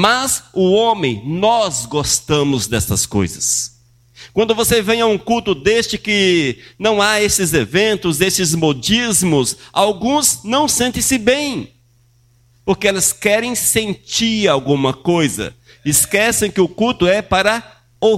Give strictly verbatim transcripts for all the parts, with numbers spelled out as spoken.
Mas o homem, nós gostamos dessas coisas. Quando você vem a um culto deste que não há esses eventos, esses modismos, alguns não sentem-se bem, porque elas querem sentir alguma coisa. Esquecem que o culto é para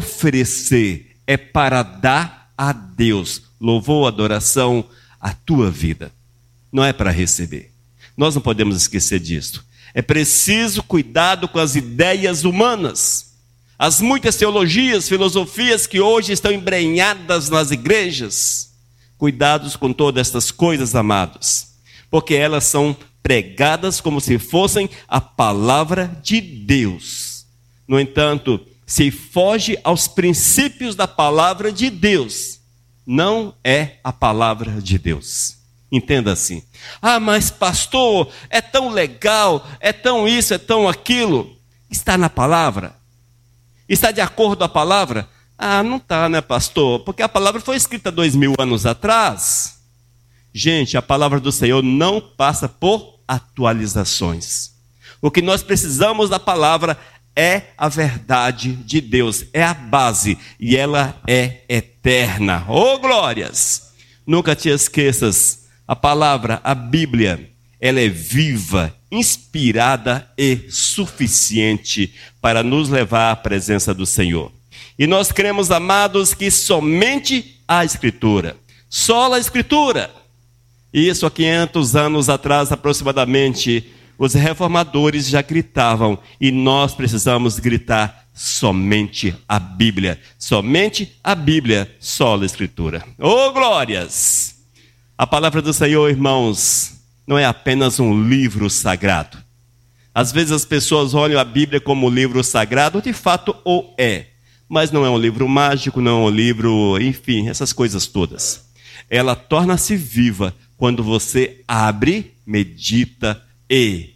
oferecer, é para dar a Deus louvor, adoração, a tua vida. Não é para receber. Nós não podemos esquecer disso. É preciso cuidado com as ideias humanas. As muitas teologias, filosofias que hoje estão embrenhadas nas igrejas. Cuidados com todas estas coisas, amados. Porque elas são pregadas como se fossem a palavra de Deus. No entanto, se foge aos princípios da palavra de Deus, não é a palavra de Deus. Entenda assim. Ah, mas pastor, é tão legal, é tão isso, é tão aquilo. Está na palavra? Está de acordo com a palavra? Ah, não está, né, pastor? Porque a palavra foi escrita dois mil anos atrás. Gente, a palavra do Senhor não passa por atualizações. O que nós precisamos da palavra é a verdade de Deus, é a base, e ela é eterna. Oh, glórias! Nunca te esqueças, a palavra, a Bíblia, ela é viva, inspirada e suficiente para nos levar à presença do Senhor. E nós cremos, amados, que somente a Escritura, só a Escritura. Isso há quinhentos anos atrás, aproximadamente, os reformadores já gritavam, e nós precisamos gritar somente a Bíblia. Somente a Bíblia, só a Escritura. Oh, glórias! A palavra do Senhor, irmãos, não é apenas um livro sagrado. Às vezes as pessoas olham a Bíblia como um livro sagrado, de fato o é. Mas não é um livro mágico, não é um livro, enfim, essas coisas todas. Ela torna-se viva quando você abre, medita e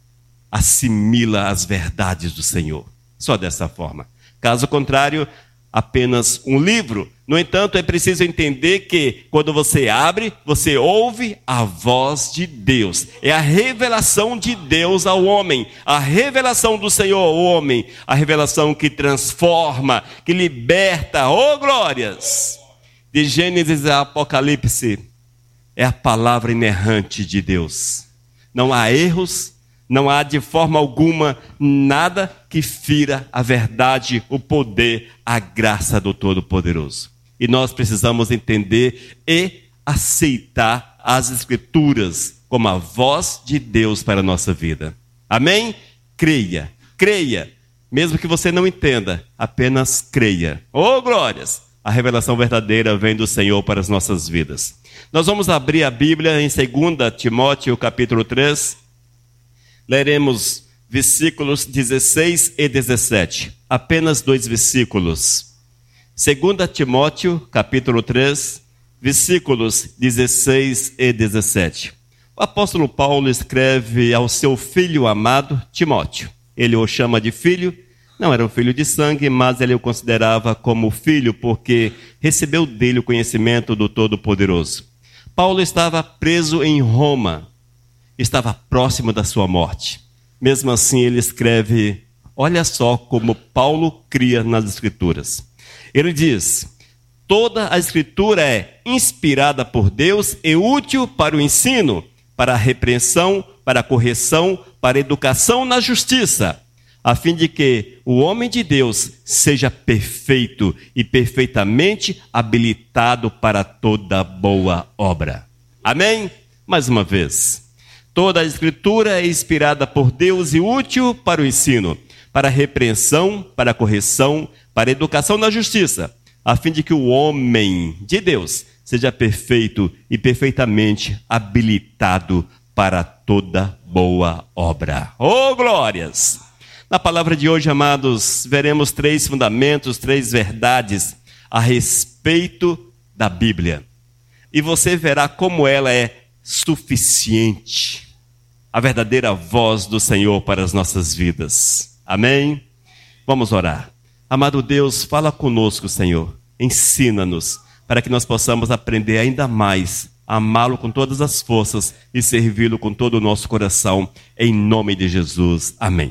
assimila as verdades do Senhor. Só dessa forma. Caso contrário, apenas um livro. No entanto, é preciso entender que quando você abre, você ouve a voz de Deus. É a revelação de Deus ao homem. A revelação do Senhor ao homem. A revelação que transforma, que liberta. Oh, glórias! De Gênesis a Apocalipse, é a palavra inerrante de Deus. Não há erros, não há de forma alguma nada que fira a verdade, o poder, a graça do Todo-Poderoso. E nós precisamos entender e aceitar as Escrituras como a voz de Deus para a nossa vida. Amém? Creia, creia. Mesmo que você não entenda, apenas creia. Oh, glórias! A revelação verdadeira vem do Senhor para as nossas vidas. Nós vamos abrir a Bíblia em dois Timóteo, capítulo três. Leremos versículos dezesseis e dezessete. Apenas dois versículos. dois Timóteo, capítulo três, versículos dezesseis e dezessete. O apóstolo Paulo escreve ao seu filho amado, Timóteo. Ele o chama de filho. Não era um filho de sangue, mas ele o considerava como filho, porque recebeu dele o conhecimento do Todo-Poderoso. Paulo estava preso em Roma, estava próximo da sua morte. Mesmo assim, ele escreve, olha só como Paulo cria nas Escrituras. Ele diz, toda a Escritura é inspirada por Deus e útil para o ensino, para a repreensão, para a correção, para a educação na justiça, a fim de que o homem de Deus seja perfeito e perfeitamente habilitado para toda boa obra. Amém? Mais uma vez. Toda a Escritura é inspirada por Deus e útil para o ensino, para a repreensão, para a correção, para a educação na justiça, a fim de que o homem de Deus seja perfeito e perfeitamente habilitado para toda boa obra. Oh, glórias! Na palavra de hoje, amados, veremos três fundamentos, três verdades a respeito da Bíblia. E você verá como ela é suficiente, a verdadeira voz do Senhor para as nossas vidas. Amém? Vamos orar. Amado Deus, fala conosco, Senhor. Ensina-nos para que nós possamos aprender ainda mais a amá-lo com todas as forças e servi-lo com todo o nosso coração. Em nome de Jesus. Amém.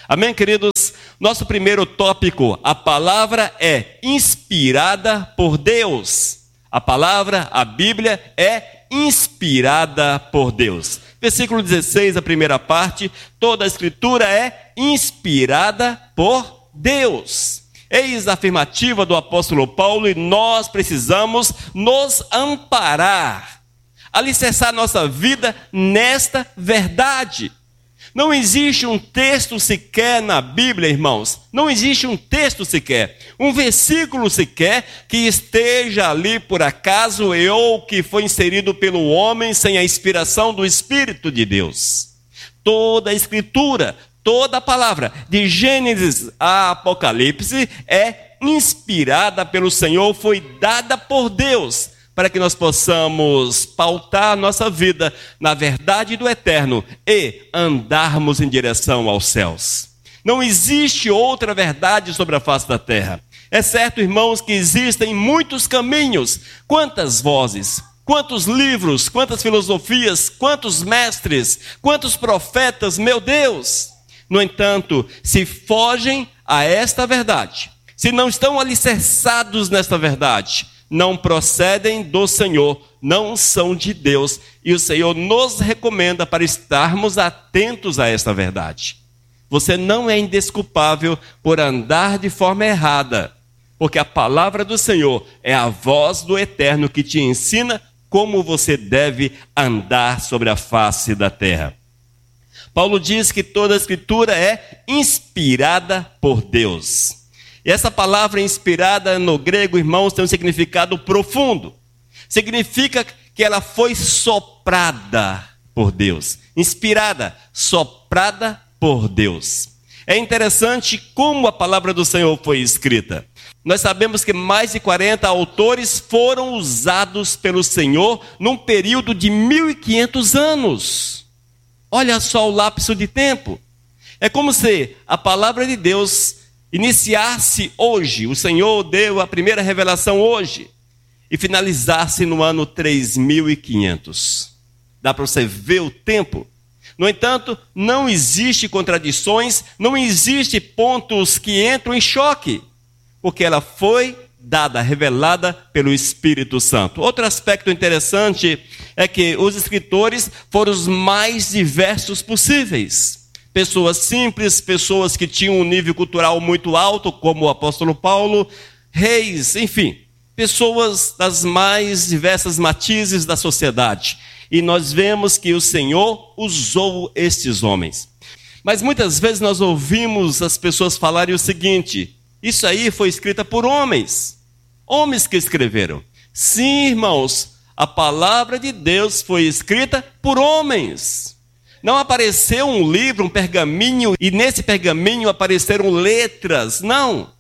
Amém, queridos? Nosso primeiro tópico, a palavra é inspirada por Deus. A palavra, a Bíblia, é inspirada por Deus. Versículo dezesseis, a primeira parte, toda a escritura é inspirada por Deus. Eis a afirmativa do apóstolo Paulo e nós precisamos nos amparar, alicerçar nossa vida nesta verdade. Não existe um texto sequer na Bíblia, irmãos, não existe um texto sequer, um versículo sequer que esteja ali por acaso ou que foi inserido pelo homem sem a inspiração do Espírito de Deus. Toda a Escritura, toda a palavra, de Gênesis a Apocalipse, é inspirada pelo Senhor, foi dada por Deus, para que nós possamos pautar nossa vida na verdade do eterno e andarmos em direção aos céus. Não existe outra verdade sobre a face da terra. É certo, irmãos, que existem muitos caminhos, quantas vozes, quantos livros, quantas filosofias, quantos mestres, quantos profetas, meu Deus! No entanto, se fogem a esta verdade, se não estão alicerçados nesta verdade, não procedem do Senhor, não são de Deus, e o Senhor nos recomenda para estarmos atentos a esta verdade. Você não é indesculpável por andar de forma errada, porque a palavra do Senhor é a voz do Eterno que te ensina como você deve andar sobre a face da terra. Paulo diz que toda a Escritura é inspirada por Deus. E essa palavra inspirada no grego, irmãos, tem um significado profundo. Significa que ela foi soprada por Deus. Inspirada, soprada por Deus. É interessante como a palavra do Senhor foi escrita. Nós sabemos que mais de quarenta autores foram usados pelo Senhor num período de mil e quinhentos anos. Olha só o lapso de tempo. É como se a palavra de Deus iniciasse hoje, o Senhor deu a primeira revelação hoje, e finalizasse no ano três mil e quinhentos. Dá para você ver o tempo? No entanto, não existe contradições, não existe pontos que entram em choque, porque ela foi dada, revelada pelo Espírito Santo. Outro aspecto interessante é que os escritores foram os mais diversos possíveis. Pessoas simples, pessoas que tinham um nível cultural muito alto, como o apóstolo Paulo, reis, enfim, pessoas das mais diversas matizes da sociedade. E nós vemos que o Senhor usou estes homens. Mas muitas vezes nós ouvimos as pessoas falarem o seguinte: isso aí foi escrita por homens, homens que escreveram. Sim, irmãos, a palavra de Deus foi escrita por homens. Não apareceu um livro, um pergaminho, e nesse pergaminho apareceram letras. Não.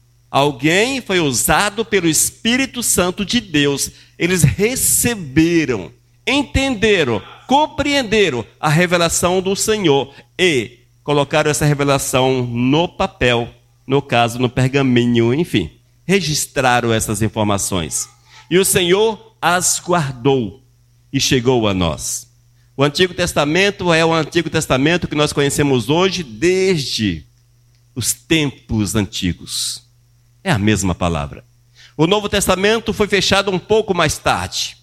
Alguém foi usado pelo Espírito Santo de Deus. Eles receberam, entenderam, compreenderam a revelação do Senhor e colocaram essa revelação no papel, no caso, no pergaminho, enfim. Registraram essas informações. E o Senhor as guardou e chegou a nós. O Antigo Testamento é o Antigo Testamento que nós conhecemos hoje desde os tempos antigos. É a mesma palavra. O Novo Testamento foi fechado um pouco mais tarde,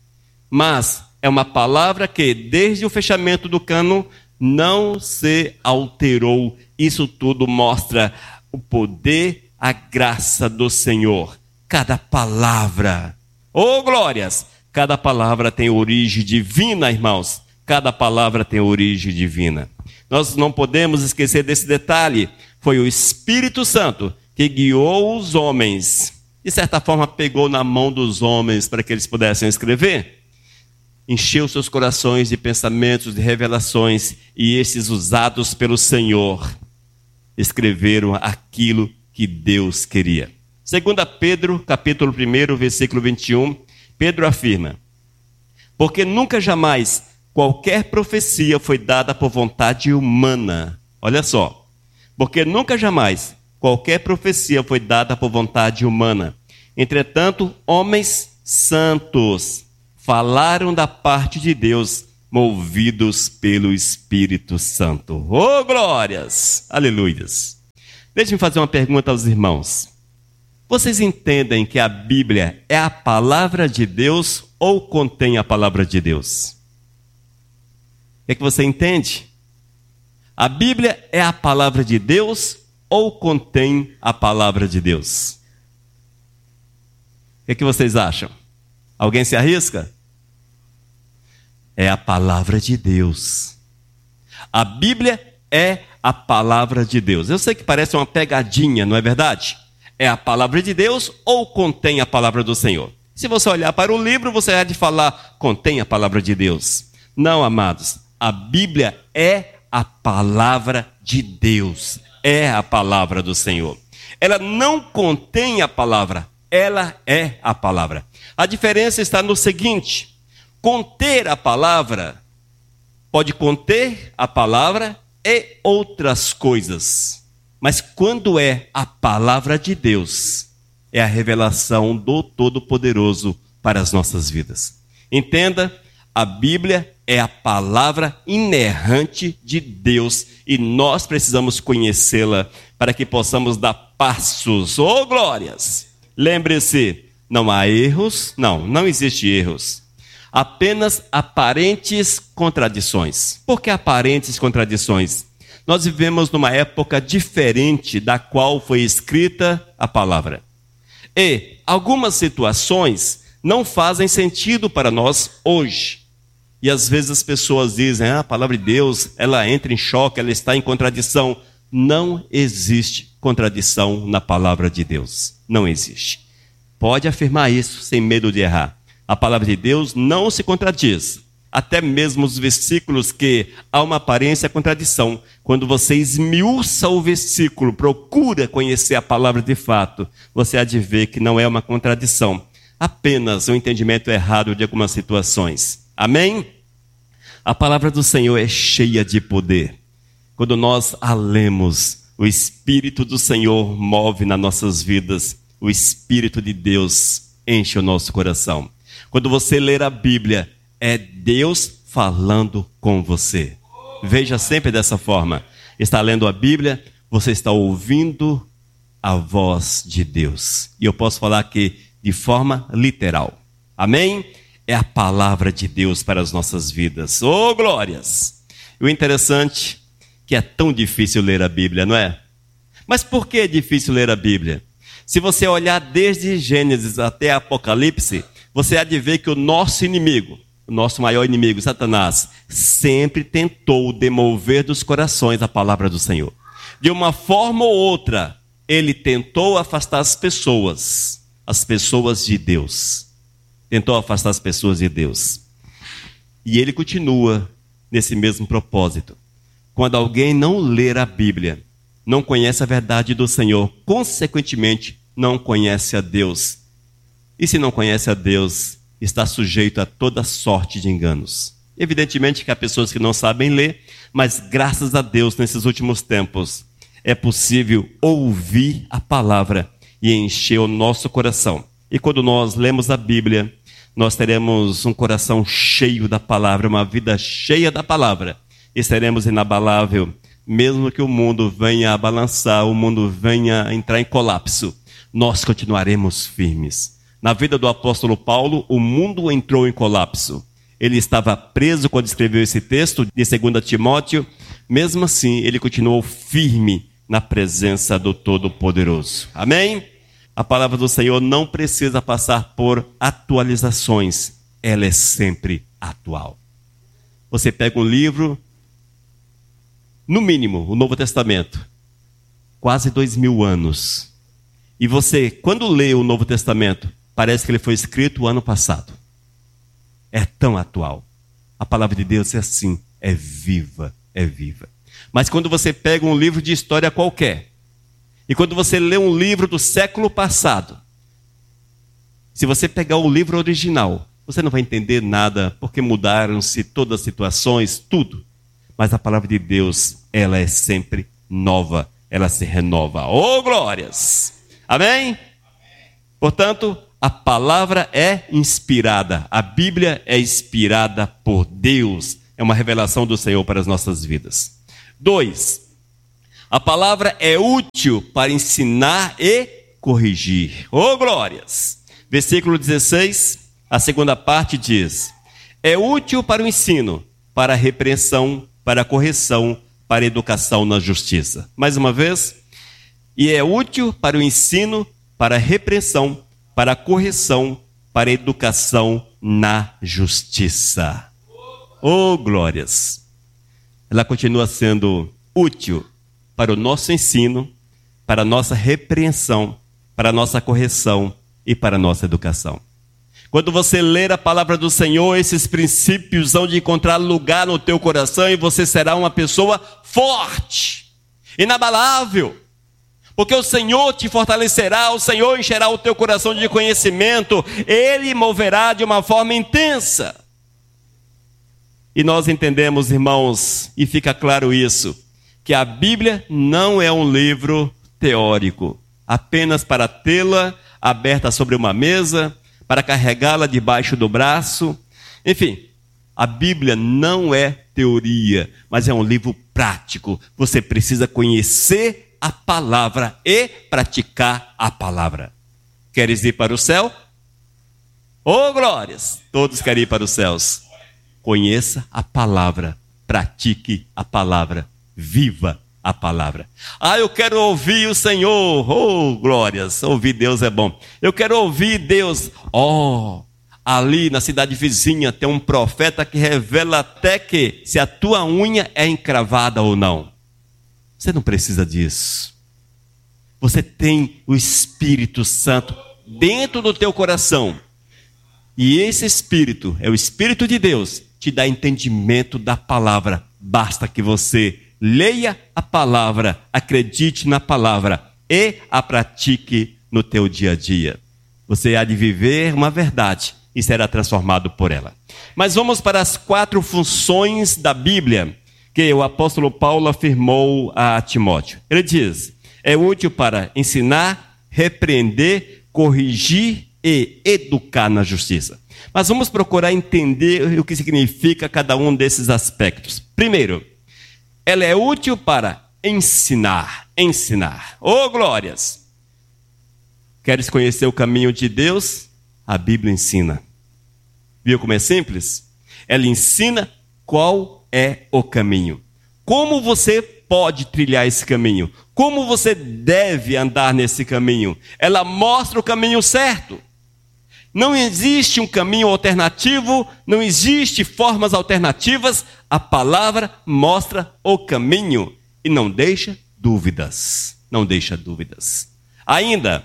mas é uma palavra que desde o fechamento do cânon não se alterou. Isso tudo mostra o poder, a graça do Senhor. Cada palavra, oh glórias! Cada palavra tem origem divina, irmãos. Cada palavra tem origem divina. Nós não podemos esquecer desse detalhe. Foi o Espírito Santo que guiou os homens. De certa forma, pegou na mão dos homens para que eles pudessem escrever. Encheu seus corações de pensamentos, de revelações. E esses usados pelo Senhor escreveram aquilo que Deus queria. Segunda Pedro, capítulo um, versículo vinte e um. Pedro afirma: porque nunca jamais qualquer profecia foi dada por vontade humana. Olha só. Porque nunca jamais qualquer profecia foi dada por vontade humana. Entretanto, homens santos falaram da parte de Deus movidos pelo Espírito Santo. Oh, glórias! Aleluias! Deixe-me fazer uma pergunta aos irmãos. Vocês entendem que a Bíblia é a palavra de Deus ou contém a palavra de Deus? O que é que você entende? A Bíblia é a palavra de Deus ou contém a palavra de Deus? O que é que vocês acham? Alguém se arrisca? É a palavra de Deus. A Bíblia é a palavra de Deus. Eu sei que parece uma pegadinha, não é verdade? É a palavra de Deus ou contém a palavra do Senhor? Se você olhar para o livro, você há de falar, contém a palavra de Deus. Não, amados, a Bíblia é a palavra de Deus. É a palavra do Senhor. Ela não contém a palavra, ela é a palavra. A diferença está no seguinte: conter a palavra pode conter a palavra e outras coisas. Mas quando é a palavra de Deus, é a revelação do Todo-Poderoso para as nossas vidas. Entenda, a Bíblia é a palavra inerrante de Deus e nós precisamos conhecê-la para que possamos dar passos. Oh, glórias! Lembre-se, não há erros, não, não existe erros. Apenas aparentes contradições. Por que aparentes contradições? Nós vivemos numa época diferente da qual foi escrita a palavra. E algumas situações não fazem sentido para nós hoje. E às vezes as pessoas dizem, ah, a palavra de Deus, ela entra em choque, ela está em contradição. Não existe contradição na palavra de Deus. Não existe. Pode afirmar isso sem medo de errar. A palavra de Deus não se contradiz. Até mesmo os versículos que há uma aparência de contradição. Quando você esmiuça o versículo, procura conhecer a palavra de fato, você há de ver que não é uma contradição. Apenas um entendimento errado de algumas situações. Amém? A palavra do Senhor é cheia de poder. Quando nós a lemos, o Espírito do Senhor move nas nossas vidas. O Espírito de Deus enche o nosso coração. Quando você ler a Bíblia, é Deus falando com você. Veja sempre dessa forma. Está lendo a Bíblia, você está ouvindo a voz de Deus. E eu posso falar aqui de forma literal. Amém? É a palavra de Deus para as nossas vidas. Oh, glórias! E o interessante é que é tão difícil ler a Bíblia, não é? Mas por que é difícil ler a Bíblia? Se você olhar desde Gênesis até Apocalipse, você há de ver que o nosso inimigo, o nosso maior inimigo, Satanás, sempre tentou demover dos corações a palavra do Senhor. De uma forma ou outra, ele tentou afastar as pessoas, as pessoas de Deus. Tentou afastar as pessoas de Deus. E ele continua nesse mesmo propósito. Quando alguém não ler a Bíblia, não conhece a verdade do Senhor, consequentemente, não conhece a Deus. E se não conhece a Deus, está sujeito a toda sorte de enganos. Evidentemente que há pessoas que não sabem ler, mas graças a Deus, nesses últimos tempos, é possível ouvir a palavra e encher o nosso coração. E quando nós lemos a Bíblia, nós teremos um coração cheio da palavra, uma vida cheia da palavra. E seremos inabalável, mesmo que o mundo venha a balançar, o mundo venha a entrar em colapso, nós continuaremos firmes. Na vida do apóstolo Paulo, o mundo entrou em colapso. Ele estava preso quando escreveu esse texto de Segunda Timóteo. Mesmo assim, ele continuou firme na presença do Todo-Poderoso. Amém? A palavra do Senhor não precisa passar por atualizações. Ela é sempre atual. Você pega um livro, no mínimo, o Novo Testamento, quase dois mil anos. E você, quando lê o Novo Testamento, parece que ele foi escrito o ano passado. É tão atual. A palavra de Deus é assim, é viva, é viva. Mas quando você pega um livro de história qualquer, e quando você lê um livro do século passado, se você pegar o livro original, você não vai entender nada, porque mudaram-se todas as situações, tudo. Mas a palavra de Deus, ela é sempre nova, ela se renova. Oh, glórias! Amém? Portanto, a palavra é inspirada, a Bíblia é inspirada por Deus, É uma revelação do Senhor para as nossas vidas. Dois, a palavra é útil para ensinar e corrigir. Oh, glórias! Versículo dezesseis, a segunda parte diz: é útil para o ensino, para a repreensão, para a correção, para a educação na justiça. Mais uma vez, e é útil para o ensino, para a repreensão, para a correção, para a educação na justiça. Oh, glórias! Ela continua sendo útil para o nosso ensino, para a nossa repreensão, para a nossa correção e para a nossa educação. Quando você ler a palavra do Senhor, esses princípios vão de encontrar lugar no teu coração e você será uma pessoa forte, inabalável. Porque o Senhor te fortalecerá, o Senhor encherá o teu coração de conhecimento, Ele moverá de uma forma intensa. E nós entendemos, irmãos, e fica claro isso, que a Bíblia não é um livro teórico, apenas para tê-la aberta sobre uma mesa, para carregá-la debaixo do braço. Enfim, a Bíblia não é teoria, mas é um livro prático. Você precisa conhecer a palavra e praticar a palavra. Queres ir para o céu? Oh, glórias! Todos querem ir para os céus. Conheça a palavra, pratique a palavra, viva a palavra. Ah, eu quero ouvir o Senhor. Oh, glórias! Ouvir Deus é bom. Eu quero ouvir Deus. Oh, ali na cidade vizinha tem um profeta que revela até que se a tua unha é encravada ou não. Você não precisa disso. Você tem o Espírito Santo dentro do teu coração. E esse Espírito, é o Espírito de Deus, te dá entendimento da palavra. Basta que você leia a palavra, acredite na palavra e a pratique no teu dia a dia. Você há de viver uma verdade e será transformado por ela. Mas vamos para as quatro funções da Bíblia que o apóstolo Paulo afirmou a Timóteo. Ele diz: é útil para ensinar, repreender, corrigir e educar na justiça. Mas vamos procurar entender o que significa cada um desses aspectos. Primeiro, ela é útil para ensinar, ensinar. Oh, glórias! Queres conhecer o caminho de Deus? A Bíblia ensina. Viu como é simples? Ela ensina qual é o caminho. Como você pode trilhar esse caminho? Como você deve andar nesse caminho? Ela mostra o caminho certo. Não existe um caminho alternativo, não existe formas alternativas. A palavra mostra o caminho e não deixa dúvidas. Não deixa dúvidas. Ainda,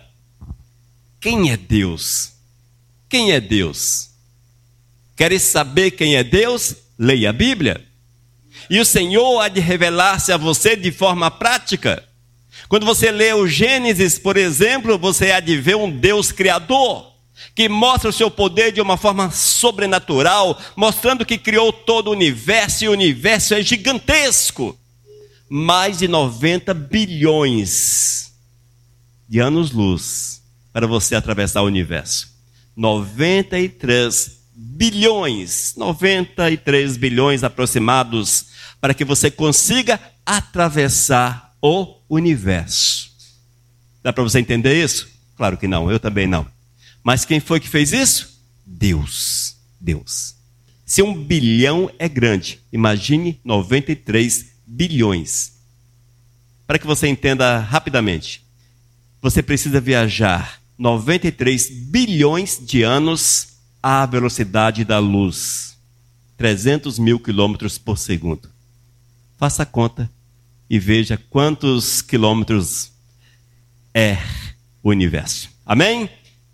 quem é Deus? Quem é Deus? Queres saber quem é Deus? Leia a Bíblia. E o Senhor há de revelar-se a você de forma prática. Quando você lê o Gênesis, por exemplo, você há de ver um Deus criador, que mostra o seu poder de uma forma sobrenatural, mostrando que criou todo o universo, e o universo é gigantesco. Mais de noventa bilhões de anos-luz para você atravessar o universo. noventa e três bilhões, noventa e três bilhões aproximados, para que você consiga atravessar o universo. Dá para você entender isso? Claro que não, eu também não. Mas quem foi que fez isso? Deus. Deus. Se um bilhão é grande, imagine noventa e três bilhões. Para que você entenda rapidamente, você precisa viajar noventa e três bilhões de anos à velocidade da luz. trezentos mil quilômetros por segundo. Faça a conta e veja quantos quilômetros é o universo. Amém?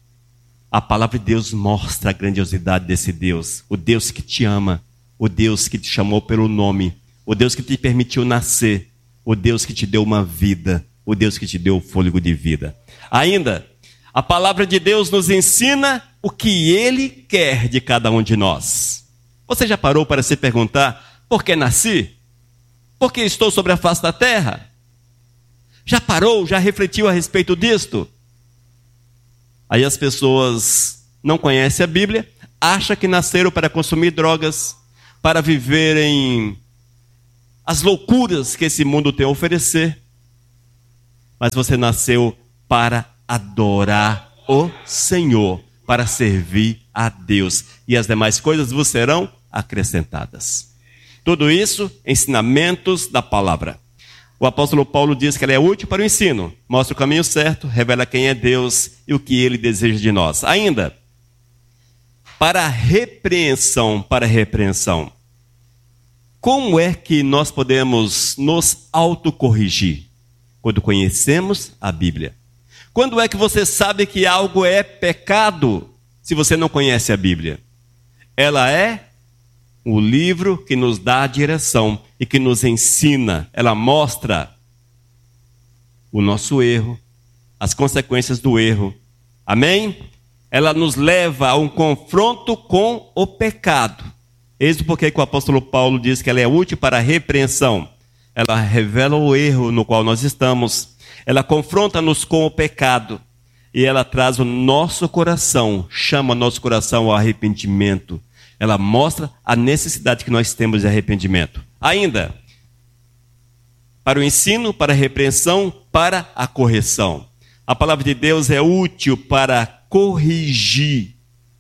A palavra de Deus mostra a grandiosidade desse Deus. O Deus que te ama, o Deus que te chamou pelo nome, o Deus que te permitiu nascer, o Deus que te deu uma vida, o Deus que te deu o fôlego de vida. Ainda, a palavra de Deus nos ensina o que Ele quer de cada um de nós. Você já parou para se perguntar: por que nasci? Por que estou sobre a face da terra? Já parou, já refletiu a respeito disto? Aí as pessoas não conhecem a Bíblia, acham que nasceram para consumir drogas, para viverem as loucuras que esse mundo tem a oferecer, mas você nasceu para adorar o Senhor, para servir a Deus, e as demais coisas vos serão acrescentadas. Tudo isso, ensinamentos da palavra. O apóstolo Paulo diz que ela é útil para o ensino, mostra o caminho certo, revela quem é Deus e o que ele deseja de nós. Ainda, para a repreensão, para a repreensão. Como é que nós podemos nos autocorrigir? Quando conhecemos a Bíblia. Quando é que você sabe que algo é pecado, se você não conhece a Bíblia? Ela é o livro que nos dá a direção e que nos ensina. Ela mostra o nosso erro, as consequências do erro. Amém? Ela nos leva a um confronto com o pecado. Eis o porquê que o apóstolo Paulo diz que ela é útil para a repreensão. Ela revela o erro no qual nós estamos. Ela confronta-nos com o pecado. E ela traz o nosso coração, chama nosso coração ao arrependimento. Ela mostra a necessidade que nós temos de arrependimento. Ainda, para o ensino, para a repreensão, para a correção. A palavra de Deus é útil para corrigir.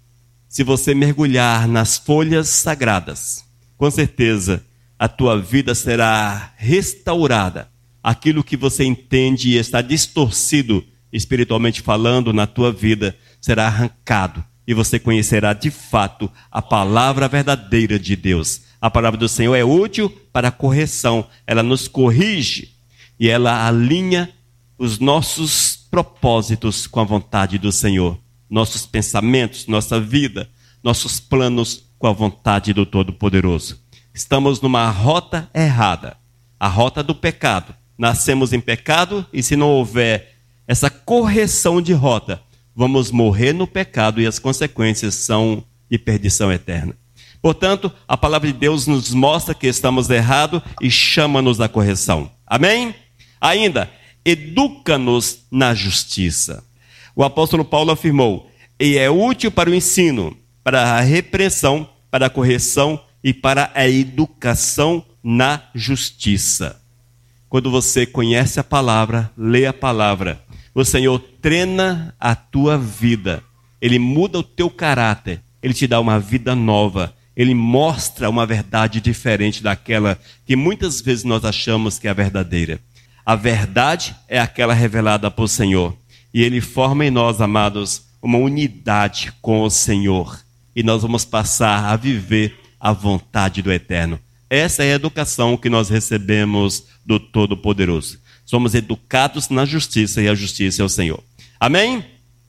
Se você mergulhar nas folhas sagradas, com certeza a tua vida será restaurada. Aquilo que você entende e está distorcido, espiritualmente falando, na tua vida, será arrancado. E você conhecerá de fato a palavra verdadeira de Deus. A palavra do Senhor é útil para a correção. Ela nos corrige e ela alinha os nossos propósitos com a vontade do Senhor. Nossos pensamentos, nossa vida, nossos planos com a vontade do Todo-Poderoso. Estamos numa rota errada, a rota do pecado. Nascemos em pecado e se não houver essa correção de rota, vamos morrer no pecado e as consequências são de perdição eterna. Portanto, a palavra de Deus nos mostra que estamos errados e chama-nos à correção. Amém? Ainda, educa-nos na justiça. O apóstolo Paulo afirmou, e é útil para o ensino, para a repreensão, para a correção e para a educação na justiça. Quando você conhece a palavra, lê a palavra, o Senhor treina a tua vida. Ele muda o teu caráter, Ele te dá uma vida nova, Ele mostra uma verdade diferente daquela que muitas vezes nós achamos que é a verdadeira. A verdade é aquela revelada por Senhor. E Ele forma em nós, amados, uma unidade com o Senhor. E nós vamos passar a viver a vontade do Eterno. Essa é a educação que nós recebemos do Todo-Poderoso. Somos educados na justiça e a justiça é o Senhor. Amém?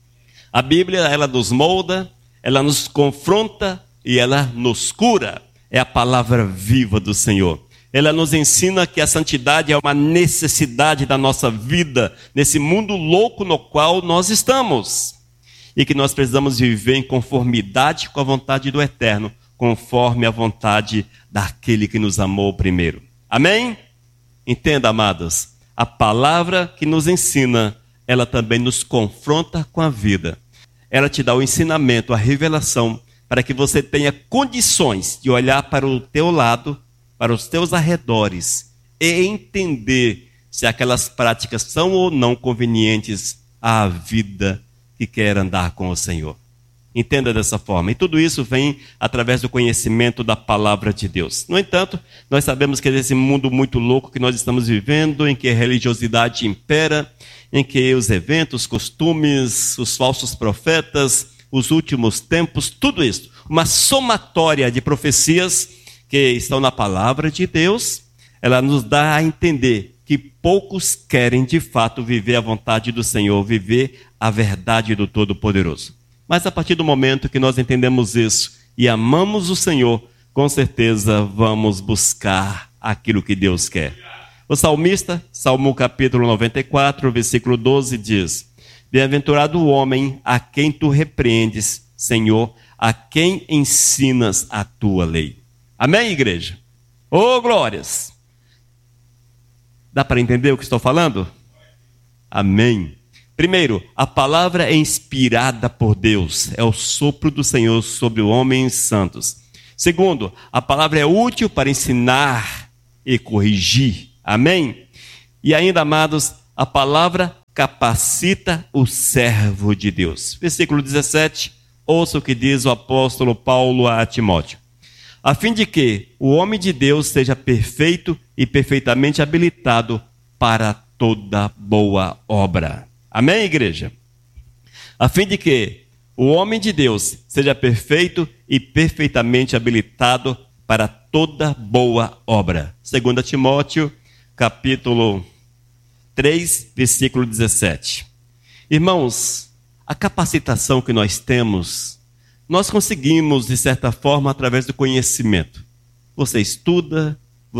A Bíblia, ela nos molda, ela nos confronta e ela nos cura. É a palavra viva do Senhor. Ela nos ensina que a santidade é uma necessidade da nossa vida, nesse mundo louco no qual nós estamos. E que nós precisamos viver em conformidade com a vontade do Eterno, conforme a vontade daquele que nos amou primeiro. Amém? Entenda, amados, a palavra que nos ensina, ela também nos confronta com a vida. Ela te dá o ensinamento, a revelação, para que você tenha condições de olhar para o teu lado, para os teus arredores e entender se aquelas práticas são ou não convenientes à vida que quer andar com o Senhor. Entenda dessa forma. E tudo isso vem através do conhecimento da palavra de Deus. No entanto, nós sabemos que nesse mundo muito louco que nós estamos vivendo, em que a religiosidade impera, em que os eventos, costumes, os falsos profetas, os últimos tempos, tudo isso, uma somatória de profecias que estão na palavra de Deus, ela nos dá a entender que poucos querem de fato viver a vontade do Senhor, viver a verdade do Todo-Poderoso. Mas a partir do momento que nós entendemos isso e amamos o Senhor, com certeza vamos buscar aquilo que Deus quer. O salmista, Salmo capítulo noventa e quatro, versículo doze diz: Bem-aventurado o homem a quem tu repreendes, Senhor, a quem ensinas a tua lei. Amém, igreja? Ô, oh, glórias! Dá para entender o que estou falando? Amém. Primeiro, a palavra é inspirada por Deus. É o sopro do Senhor sobre homens santos. Segundo, a palavra é útil para ensinar e corrigir. Amém? E ainda, amados, a palavra capacita o servo de Deus. Versículo dezessete, ouça o que diz o apóstolo Paulo a Timóteo. A fim de que o homem de Deus seja perfeito e perfeitamente habilitado para toda boa obra. Amém, igreja? A fim de que o homem de Deus seja perfeito e perfeitamente habilitado para toda boa obra. Segunda Timóteo, capítulo três, versículo dezessete. Irmãos, a capacitação que nós temos, nós conseguimos, de certa forma, através do conhecimento. Você estuda,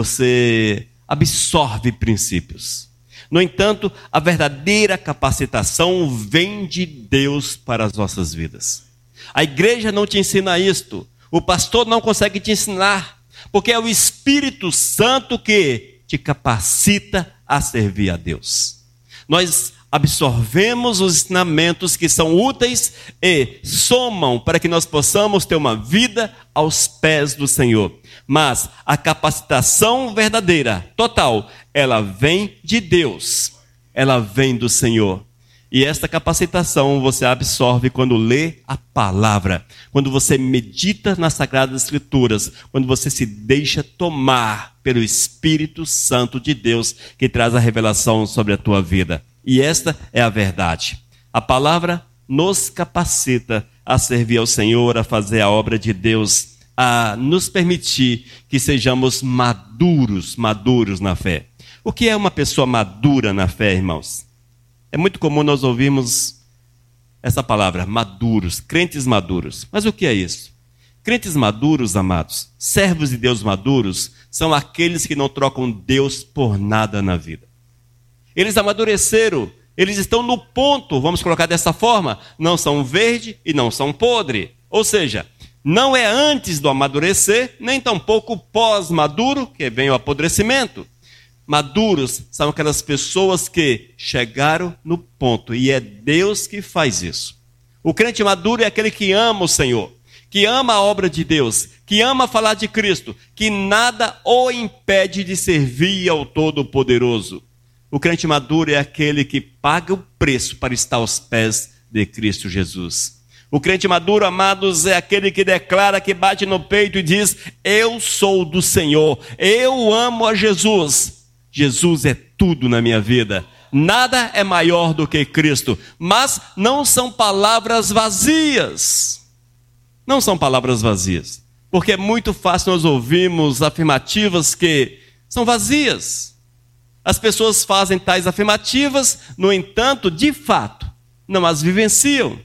você absorve princípios. No entanto, a verdadeira capacitação vem de Deus para as nossas vidas. A igreja não te ensina isto. O pastor não consegue te ensinar, porque é o Espírito Santo que te capacita a servir a Deus. Nós absorvemos os ensinamentos que são úteis e somam para que nós possamos ter uma vida aos pés do Senhor. Mas a capacitação verdadeira, total, ela vem de Deus, ela vem do Senhor. E esta capacitação você absorve quando lê a palavra, quando você medita nas Sagradas Escrituras, quando você se deixa tomar pelo Espírito Santo de Deus que traz a revelação sobre a tua vida. E esta é a verdade. A palavra nos capacita a servir ao Senhor, a fazer a obra de Deus, a nos permitir que sejamos maduros, maduros na fé. O que é uma pessoa madura na fé, irmãos? É muito comum nós ouvirmos essa palavra, maduros, crentes maduros. Mas o que é isso? Crentes maduros, amados, servos de Deus maduros, são aqueles que não trocam Deus por nada na vida. Eles amadureceram, eles estão no ponto, vamos colocar dessa forma, não são verde e não são podre. Ou seja, não é antes do amadurecer, nem tampouco pós-maduro, que vem o apodrecimento. Maduros são aquelas pessoas que chegaram no ponto, e é Deus que faz isso. O crente maduro é aquele que ama o Senhor, que ama a obra de Deus, que ama falar de Cristo, que nada o impede de servir ao Todo-Poderoso. O crente maduro é aquele que paga o preço para estar aos pés de Cristo Jesus. O crente maduro, amados, é aquele que declara, que bate no peito e diz: eu sou do Senhor, eu amo a Jesus. Jesus é tudo na minha vida. Nada é maior do que Cristo. Mas não são palavras vazias. Não são palavras vazias. Porque é muito fácil nós ouvirmos afirmativas que são vazias. As pessoas fazem tais afirmativas, no entanto, de fato, não as vivenciam.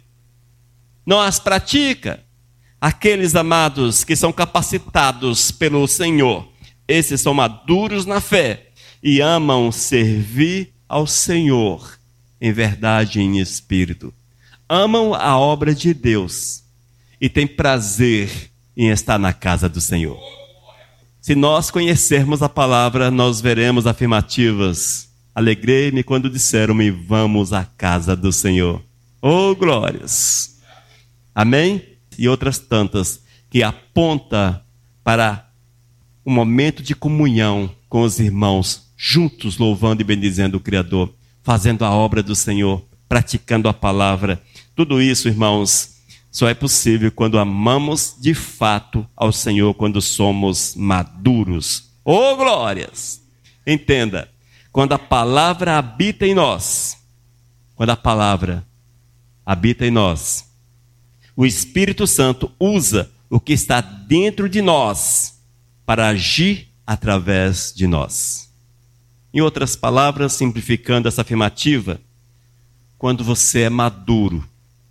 Não as praticam. Aqueles, amados, que são capacitados pelo Senhor, esses são maduros na fé e amam servir ao Senhor em verdade e em espírito. Amam a obra de Deus e têm prazer em estar na casa do Senhor. Se nós conhecermos a palavra, nós veremos afirmativas. Alegrei-me quando disseram-me: vamos à casa do Senhor. Oh, glórias! Amém? E outras tantas que aponta para um momento de comunhão com os irmãos, juntos louvando e bendizendo o Criador, fazendo a obra do Senhor, praticando a palavra. Tudo isso, irmãos, só é possível quando amamos de fato ao Senhor, quando somos maduros. Oh, glórias! Entenda, quando a palavra habita em nós, quando a palavra habita em nós, o Espírito Santo usa o que está dentro de nós para agir através de nós. Em outras palavras, simplificando essa afirmativa, quando você é maduro,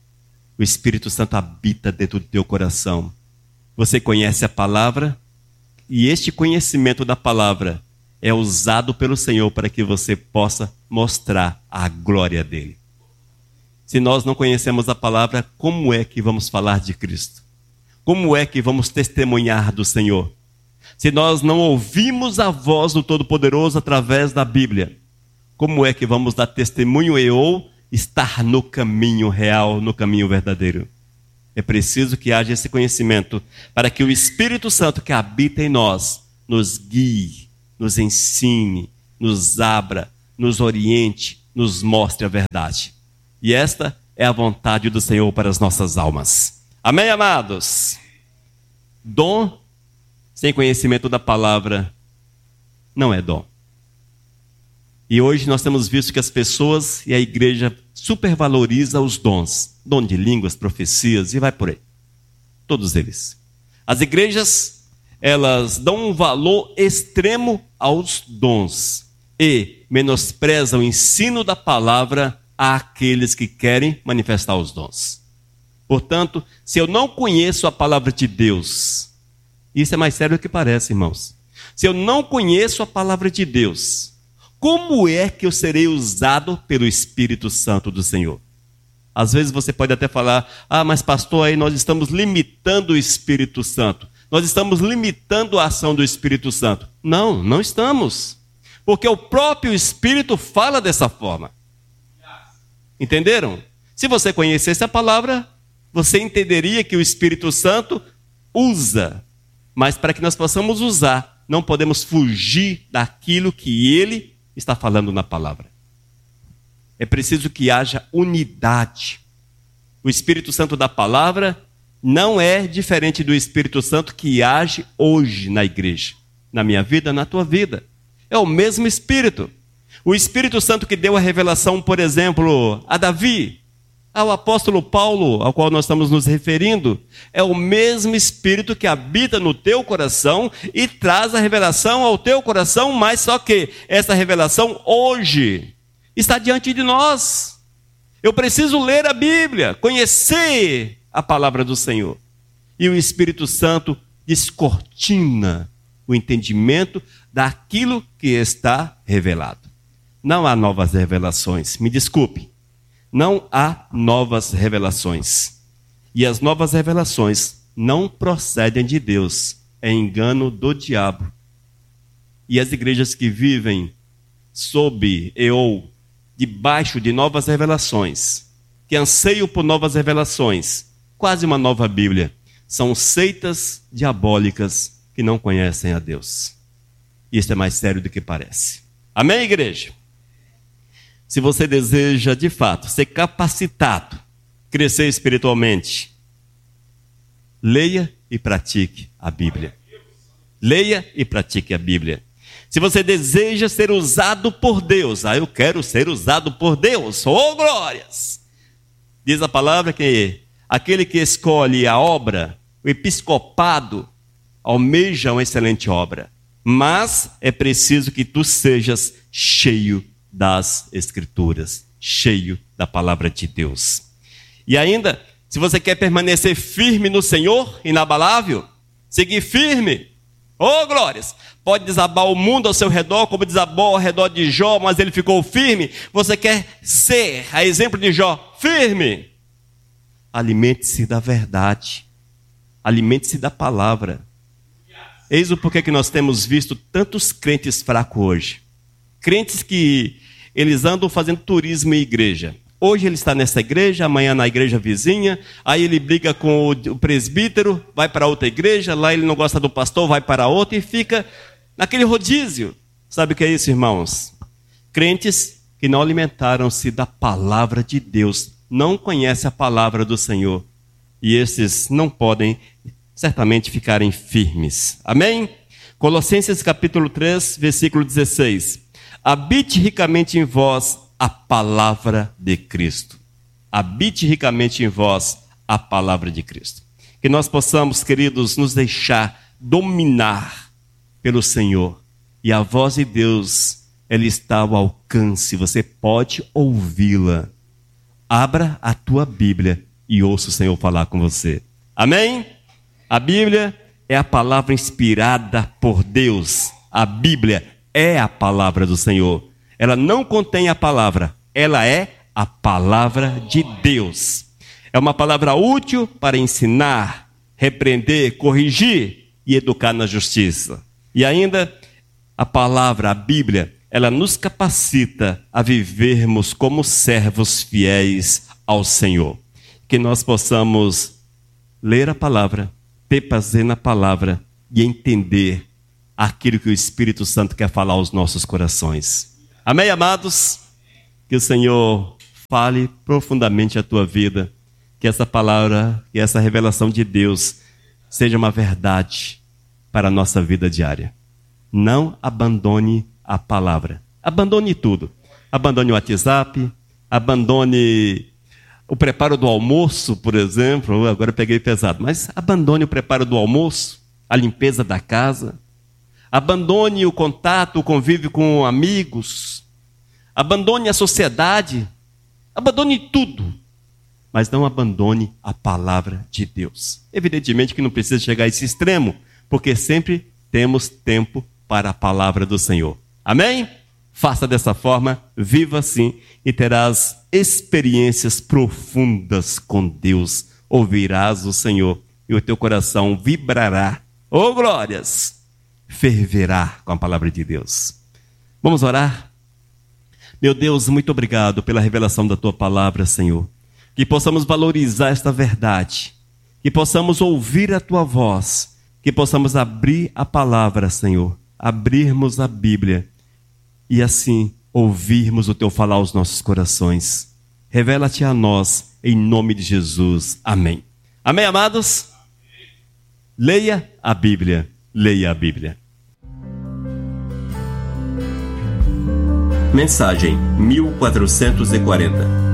o Espírito Santo habita dentro do teu coração. Você conhece a palavra e este conhecimento da palavra é usado pelo Senhor para que você possa mostrar a glória dele. Se nós não conhecemos a palavra, como é que vamos falar de Cristo? Como é que vamos testemunhar do Senhor? Se nós não ouvimos a voz do Todo-Poderoso através da Bíblia, como é que vamos dar testemunho e ou estar no caminho real, no caminho verdadeiro? É preciso que haja esse conhecimento para que o Espírito Santo que habita em nós nos guie, nos ensine, nos abra, nos oriente, nos mostre a verdade. E esta é a vontade do Senhor para as nossas almas. Amém, amados? Dom sem conhecimento da palavra não é dom. E hoje nós temos visto que as pessoas e a igreja supervaloriza os dons. Dom de línguas, profecias e vai por aí. Todos eles. As igrejas, elas dão um valor extremo aos dons e menosprezam o ensino da palavra àqueles que querem manifestar os dons. Portanto, se eu não conheço a palavra de Deus, isso é mais sério do que parece, irmãos. Se eu não conheço a palavra de Deus, como é que eu serei usado pelo Espírito Santo do Senhor? Às vezes você pode até falar, ah, mas pastor, aí nós estamos limitando o Espírito Santo. Nós estamos limitando a ação do Espírito Santo. Não, não estamos. Porque o próprio Espírito fala dessa forma. Entenderam? Se você conhecesse a palavra, você entenderia que o Espírito Santo usa. Mas para que nós possamos usar, não podemos fugir daquilo que ele está falando na palavra. É preciso que haja unidade. O Espírito Santo da palavra não é diferente do Espírito Santo que age hoje na igreja, na minha vida, na tua vida. É o mesmo Espírito. O Espírito Santo que deu a revelação, por exemplo, a Davi, ao apóstolo Paulo, ao qual nós estamos nos referindo, é o mesmo Espírito que habita no teu coração e traz a revelação ao teu coração, mas só que essa revelação hoje está diante de nós. Eu preciso ler a Bíblia, conhecer a palavra do Senhor. E o Espírito Santo descortina o entendimento daquilo que está revelado. Não há novas revelações, me desculpe. Não há novas revelações. E as novas revelações não procedem de Deus. É engano do diabo. E as igrejas que vivem sob e ou debaixo de novas revelações, que anseiam por novas revelações, quase uma nova Bíblia, são seitas diabólicas que não conhecem a Deus. Isso é mais sério do que parece. Amém, igreja? Se você deseja, de fato, ser capacitado, crescer espiritualmente, leia e pratique a Bíblia. Leia e pratique a Bíblia. Se você deseja ser usado por Deus, ah, eu quero ser usado por Deus, oh glórias! Diz a palavra que aquele que escolhe a obra, o episcopado, almeja uma excelente obra. Mas é preciso que tu sejas cheio das Escrituras, cheio da palavra de Deus. E ainda, se você quer permanecer firme no Senhor, inabalável, seguir firme, oh glórias, pode desabar o mundo ao seu redor, como desabou ao redor de Jó, mas ele ficou firme. Você quer ser, a exemplo de Jó, firme? Alimente-se da verdade, alimente-se da palavra. Eis o porquê que nós temos visto tantos crentes fracos hoje. Crentes que eles andam fazendo turismo em igreja. Hoje ele está nessa igreja, amanhã na igreja vizinha, aí ele briga com o presbítero, vai para outra igreja, lá ele não gosta do pastor, vai para outra e fica naquele rodízio. Sabe o que é isso, irmãos? Crentes que não alimentaram-se da palavra de Deus, não conhecem a palavra do Senhor. E esses não podem certamente ficarem firmes. Amém? Colossenses capítulo três, versículo dezesseis. Habite ricamente em vós a palavra de Cristo. Habite ricamente em vós a palavra de Cristo. Que nós possamos, queridos, nos deixar dominar pelo Senhor. E a voz de Deus, ela está ao alcance. Você pode ouvi-la. Abra a tua Bíblia e ouça o Senhor falar com você. Amém? A Bíblia é a palavra inspirada por Deus. A Bíblia é a palavra do Senhor. Ela não contém a palavra, ela é a palavra de Deus. É uma palavra útil para ensinar, repreender, corrigir e educar na justiça. E ainda, a palavra, a Bíblia, ela nos capacita a vivermos como servos fiéis ao Senhor. Que nós possamos ler a palavra, ter prazer na palavra e entender aquilo que o Espírito Santo quer falar aos nossos corações. Amém, amados? Que o Senhor fale profundamente a tua vida, que essa palavra e essa revelação de Deus seja uma verdade para a nossa vida diária. Não abandone a palavra. Abandone tudo. Abandone o WhatsApp, abandone o preparo do almoço, por exemplo. Agora eu peguei pesado, mas abandone o preparo do almoço, a limpeza da casa. Abandone o contato, o convívio com amigos. Abandone a sociedade. Abandone tudo. Mas não abandone a palavra de Deus. Evidentemente que não precisa chegar a esse extremo, porque sempre temos tempo para a palavra do Senhor. Amém? Faça dessa forma, viva assim e terás experiências profundas com Deus. Ouvirás o Senhor e o teu coração vibrará. Oh, glórias! Ferverá com a palavra de Deus. Vamos orar? Meu Deus, muito obrigado pela revelação da tua palavra, Senhor. Que possamos valorizar esta verdade, que possamos ouvir a tua voz, que possamos abrir a palavra, Senhor, abrirmos a Bíblia e assim ouvirmos o teu falar aos nossos corações. Revela-te a nós, em nome de Jesus. Amém. Amém, amados? Leia a Bíblia, leia a Bíblia. Mensagem mil quatrocentos e quarenta.